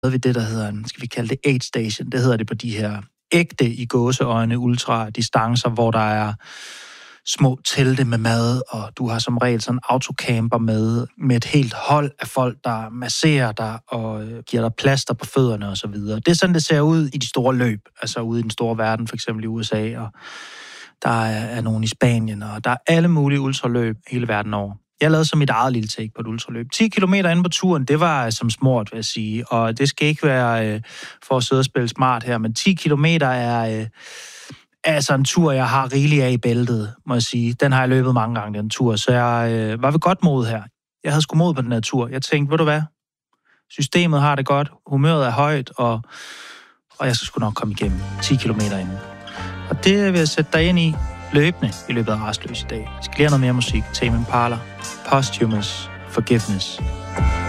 ved det, der hedder skal vi kalde det aid station. Det hedder det på de her ægte i gåseøjne ultradistancer, hvor der er små telte med mad, og du har som regel sådan en autocamper med et helt hold af folk, der masserer dig og giver dig plaster på fødderne og så videre. Det er sådan, det ser ud i de store løb, altså ude i den store verden, for eksempel i USA, og der er nogen i Spanien, og der er alle mulige ultraløb hele verden over. Jeg lavede så mit eget lille take på et ultraløb. 10 kilometer inde på turen, det var som smart, vil jeg sige. Og det skal ikke være for at sidde og spille smart her, men 10 kilometer er altså en tur, jeg har rigeligt af i bæltet, må jeg sige. Den har jeg løbet mange gange, den tur. Så jeg var ved godt mod her. Jeg havde sgu mod på den her tur. Jeg tænkte, ved du hvad? Systemet har det godt, humøret er højt, og jeg skal sgu nok komme igennem 10 kilometer inden. Og det vil jeg sætte dig ind i løbende i løbet af Rastløs i dag. Jeg skal lære noget mere musik. Tame Impala, Posthumous Forgiveness.